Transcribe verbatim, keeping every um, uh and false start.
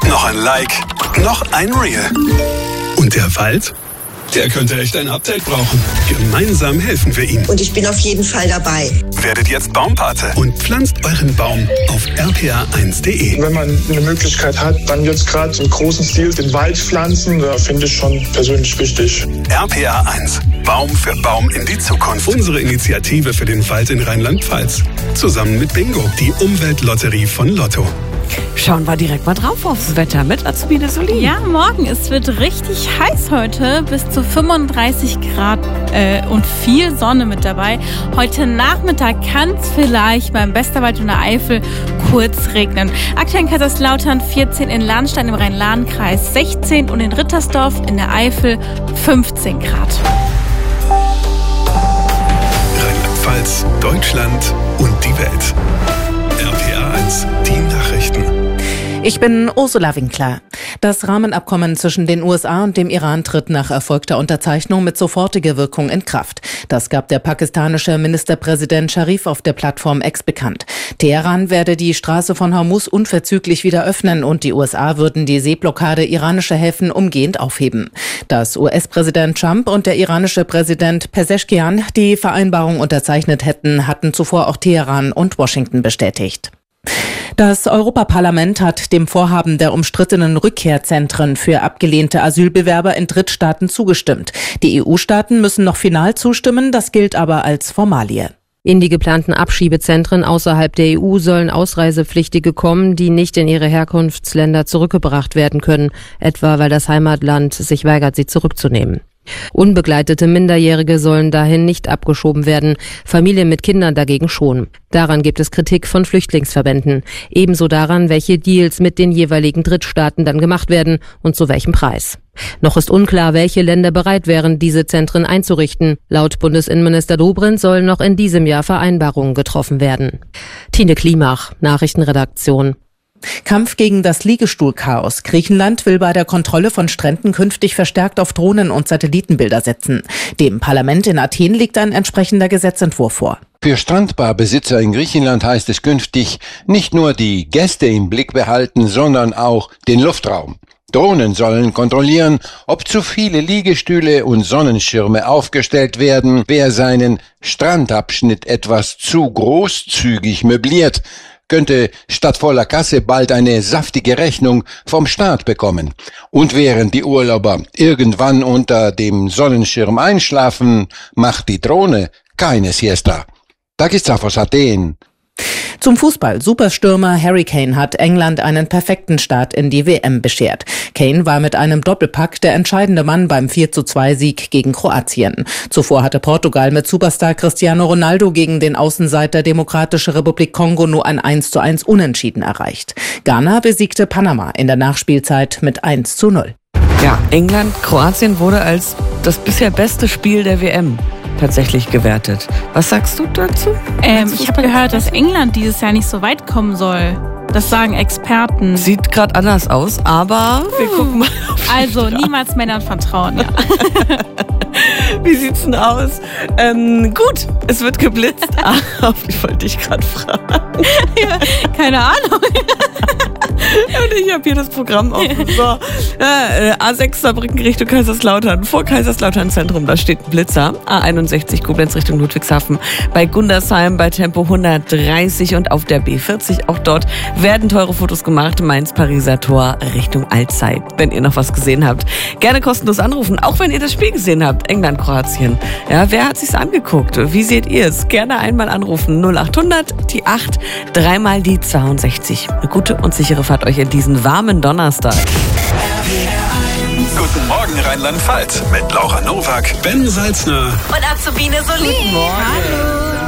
Noch ein Like, noch ein Reel. Und der Wald? Der könnte echt ein Update brauchen. Gemeinsam helfen wir ihm. Und ich bin auf jeden Fall dabei. Werdet jetzt Baumpate und pflanzt euren Baum auf r p a eins punkt d e. Wenn man eine Möglichkeit hat, dann jetzt gerade im großen Stil den Wald pflanzen, da finde ich schon persönlich wichtig. R P A eins. Baum für Baum in die Zukunft. Unsere Initiative für den Wald in Rheinland-Pfalz. Zusammen mit Bingo, die Umweltlotterie von Lotto. Schauen wir direkt mal drauf aufs Wetter mit Azubine Solin. Ja, morgen. Es wird richtig heiß heute. Bis zu fünfunddreißig Grad äh, und viel Sonne mit dabei. Heute Nachmittag kann es vielleicht beim Westerwald und der Eifel kurz regnen. Aktuell in Kaiserslautern vierzehn, in Lahnstein im Rhein-Lahn-Kreis sechzehn und in Rittersdorf in der Eifel fünfzehn Grad. Rheinland-Pfalz, Deutschland und die Welt. R P A eins, die Nachrichten. Ich bin Ursula Winkler. Das Rahmenabkommen zwischen den U S A und dem Iran tritt nach erfolgter Unterzeichnung mit sofortiger Wirkung in Kraft. Das gab der pakistanische Ministerpräsident Sharif auf der Plattform X bekannt. Teheran werde die Straße von Hormuz unverzüglich wieder öffnen und die U S A würden die Seeblockade iranischer Häfen umgehend aufheben. Dass U S-Präsident Trump und der iranische Präsident Pezeshkian die Vereinbarung unterzeichnet hätten, hatten zuvor auch Teheran und Washington bestätigt. Das Europaparlament hat dem Vorhaben der umstrittenen Rückkehrzentren für abgelehnte Asylbewerber in Drittstaaten zugestimmt. Die E U-Staaten müssen noch final zustimmen, das gilt aber als Formalie. In die geplanten Abschiebezentren außerhalb der E U sollen Ausreisepflichtige kommen, die nicht in ihre Herkunftsländer zurückgebracht werden können, etwa weil das Heimatland sich weigert, sie zurückzunehmen. Unbegleitete Minderjährige sollen dahin nicht abgeschoben werden, Familien mit Kindern dagegen schon. Daran gibt es Kritik von Flüchtlingsverbänden. Ebenso daran, welche Deals mit den jeweiligen Drittstaaten dann gemacht werden und zu welchem Preis. Noch ist unklar, welche Länder bereit wären, diese Zentren einzurichten. Laut Bundesinnenminister Dobrindt sollen noch in diesem Jahr Vereinbarungen getroffen werden. Tine Klimach, Nachrichtenredaktion. Kampf gegen das Liegestuhlchaos. Griechenland will bei der Kontrolle von Stränden künftig verstärkt auf Drohnen und Satellitenbilder setzen. Dem Parlament in Athen liegt ein entsprechender Gesetzentwurf vor. Für Strandbarbesitzer in Griechenland heißt es künftig nicht nur die Gäste im Blick behalten, sondern auch den Luftraum. Drohnen sollen kontrollieren, ob zu viele Liegestühle und Sonnenschirme aufgestellt werden, wer seinen Strandabschnitt etwas zu großzügig möbliert, könnte statt voller Kasse bald eine saftige Rechnung vom Staat bekommen. Und während die Urlauber irgendwann unter dem Sonnenschirm einschlafen, macht die Drohne keine Siesta. Takisaf aus Athen. Zum Fußball. Superstürmer Harry Kane hat England einen perfekten Start in die W M beschert. Kane war mit einem Doppelpack der entscheidende Mann beim vier zu zwei Sieg gegen Kroatien. Zuvor hatte Portugal mit Superstar Cristiano Ronaldo gegen den Außenseiter Demokratische Republik Kongo nur ein eins zu eins Unentschieden erreicht. Ghana besiegte Panama in der Nachspielzeit mit eins zu null. Ja, England-Kroatien wurde als das bisher beste Spiel der W M tatsächlich gewertet. Was sagst du dazu? Ähm, ich habe gehört, dass England dieses Jahr nicht so weit kommen soll. Das sagen Experten. Sieht gerade anders aus, aber wir hm. gucken mal. Also niemals Männern vertrauen. Ja. Wie sieht's denn aus? Ähm, gut, es wird geblitzt. Ah, ich wollte dich gerade fragen. Ja, keine Ahnung. Und ich habe hier das Programm offen. So. Äh, A sechs Saarbrücken Richtung Kaiserslautern. Vor Kaiserslautern Zentrum, da steht ein Blitzer. A einundsechzig Koblenz Richtung Ludwigshafen. Bei Gundersheim bei Tempo hundertdreißig und auf der B vierzig. Auch dort werden teure Fotos gemacht. Mainz-Pariser Tor Richtung Alzey. Wenn ihr noch was gesehen habt, gerne kostenlos anrufen. Auch wenn ihr das Spiel gesehen habt. England, Kroatien. Ja, wer hat sich's angeguckt? Wie seht ihr es? Gerne einmal anrufen. null achthundert, die acht, dreimal die zweiundsechzig. Eine gute und sichere Fahrt euch in diesen warmen Donnerstag. Guten Morgen Rheinland-Pfalz mit Laura Nowak, Ben Salzner und Azubine Solin. Hallo.